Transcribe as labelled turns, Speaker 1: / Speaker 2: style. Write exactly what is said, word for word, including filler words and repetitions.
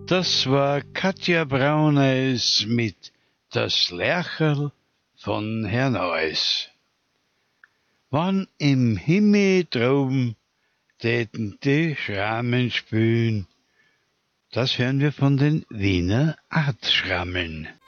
Speaker 1: Das war Katja Brauneis mit Das Lercherl von Herrn Eus. Wann im Himmel droben täten die Schrammen spülen, das hören wir von den Wiener Artschrammeln.